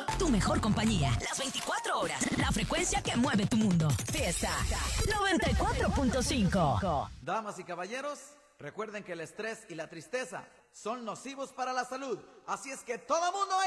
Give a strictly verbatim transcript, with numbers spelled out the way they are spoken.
Tu mejor compañía, las veinticuatro horas. La frecuencia que mueve tu mundo. Fiesta noventa y cuatro punto cinco. Damas y caballeros, recuerden que el estrés y la tristeza son nocivos para la salud. Así es que todo mundo